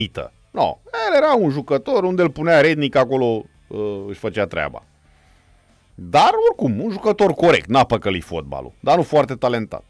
No, el era un jucător unde îl punea rednic acolo, își făcea treaba. Dar oricum, un jucător corect, n-a păcălit fotbalul, dar nu foarte talentat.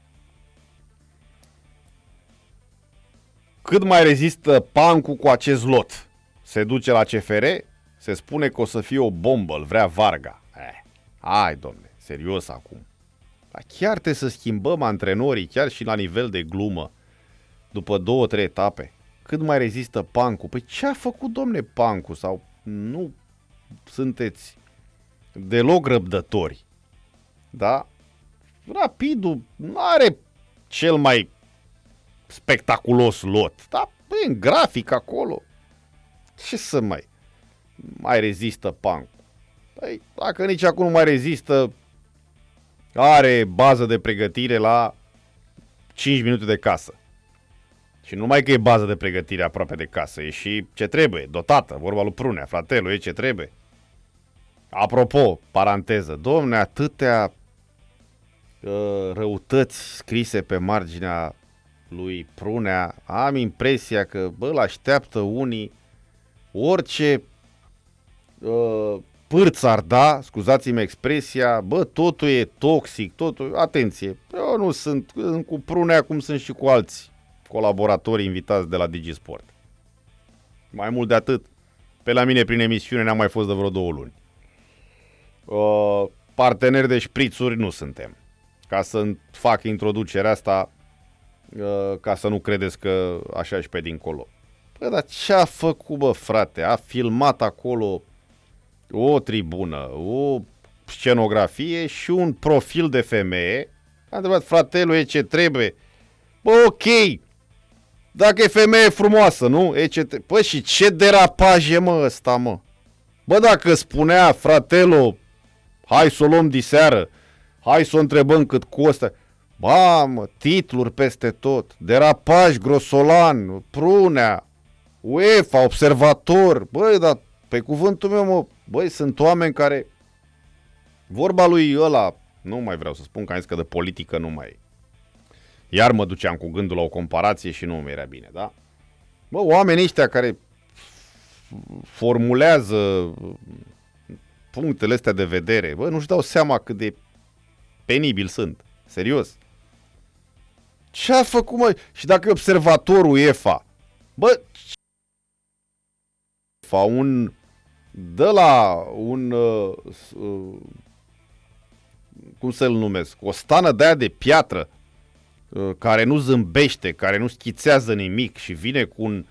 Cât mai rezistă Pancu cu acest lot? Se duce la CFR, se spune că o să fie o bombă, îl vrea Varga. Hai, domne, serios acum. Dar chiar trebuie să schimbăm antrenorii, chiar și la nivel de glumă, după 2-3 etape. Cât mai rezistă Pancu? Păi ce a făcut, domne, Pancu? Sau nu sunteți deloc răbdători? Da? Rapidul nu are cel mai spectaculos lot. Da, e în grafic acolo. Ce să mai rezistă Pancu? Păi, dacă nici acum nu mai rezistă, are bază de pregătire la 5 minute de casă. Și nu numai că e bază de pregătire aproape de casă, e și ce trebuie, dotată, vorba lui Prunea, fratelul, e ce trebuie. Apropo, paranteză, domne, atâtea răutăți scrise pe marginea lui Prunea, am impresia că, îl așteaptă unii, orice pârț ar da, scuzați-mi expresia, totul e toxic, totul, atenție, eu nu sunt cu Prunea cum sunt și cu alții colaboratori invitați de la DigiSport. Mai mult de atât, pe la mine prin emisiune n-am mai fost de vreo 2 luni. Parteneri de șprițuri nu suntem. Ca să fac introducerea asta, ca să nu credeți că așa și pe dincolo. Păi, dar ce a făcut, frate? A filmat acolo o tribună, o scenografie și un profil de femeie. A întrebat, fratelul, e ce trebuie? Ok, dacă e femeie frumoasă, nu? Păi și ce derapaj e, ăsta, mă? Dacă spunea fratelo, hai să o luăm diseară, hai să o întrebăm cât costă. Titluri peste tot, derapaj, grosolan, Prunea, UEFA, observator. Dar pe cuvântul meu, sunt oameni care, vorba lui ăla, nu mai vreau să spun că am zis că de politică nu mai. Iar mă duceam cu gândul la o comparație și nu mi era bine, da? Oamenii ăștia care formulează punctele astea de vedere, nu-și dau seama cât de penibil sunt. Serios. Ce a făcut, Și dacă e observatorul UEFA, cum să-l numesc, o stană de aia de piatră, care nu zâmbește, care nu schițează nimic și vine cu un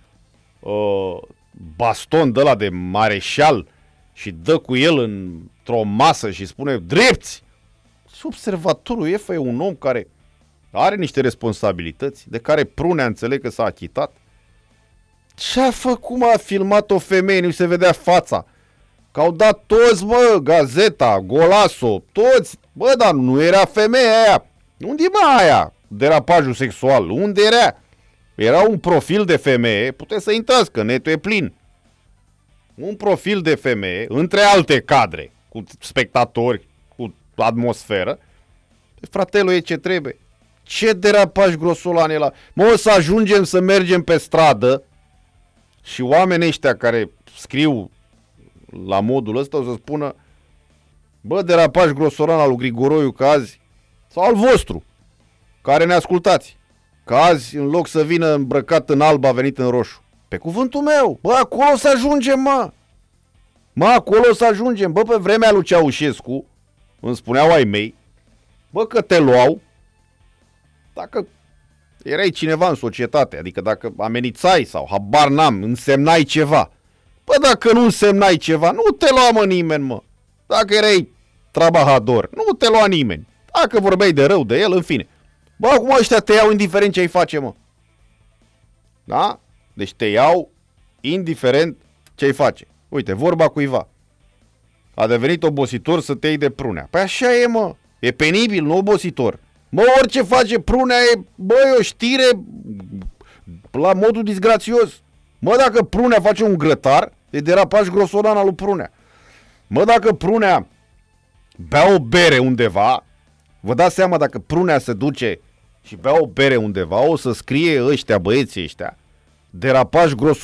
baston de ăla de mareșal și dă cu el într-o masă și spune drepți. Și observatorul UEFA e un om care are niște responsabilități, de care Prunea înțeleg că s-a achitat. Ce a făcut, a filmat o femeie, nu se vedea fața. Că au dat toți, Gazeta, Golaso, toți. Dar nu era femeia aia. Unde aia? Derapajul sexual. Unde era? Era un profil de femeie, puteți să intrați, că netul e plin. Un profil de femeie, între alte cadre, cu spectatori, cu atmosferă. Fratelul, e ce trebuie. Ce derapaj grosolan e la... O să ajungem să mergem pe stradă și oamenii ăștia care scriu la modul ăsta o să spună derapaj grosolan al lui Grigoroiu că azi, sau al vostru, care ne ascultați, că azi în loc să vină îmbrăcat în alb a venit în roșu. Pe cuvântul meu, acolo o să ajungem, acolo o să ajungem, pe vremea lui Ceaușescu, îmi spuneau ai mei, că te luau dacă erai cineva în societate, adică dacă amenințai sau habar n-am, însemnai ceva. Dacă nu însemnai ceva, nu te lua nimeni, Dacă erai trabahador, nu te lua nimeni. Dacă vorbeai de rău de el, în fine. Acum ăștia te iau indiferent ce-i face, Da? Deci te iau indiferent ce-i face. Uite, vorba cuiva. A devenit obositor să te iei de Prunea. Păi așa e, E penibil, nu obositor. Orice face Prunea e, e o știre la modul disgrațios. Dacă Prunea face un grătar, e derapaj grosolan al lui Prunea. Dacă Prunea bea o bere undeva, vă dați seama, dacă Prunea se duce și bea o bere undeva, o să scrie ăștia, băieții ăștia, derapaj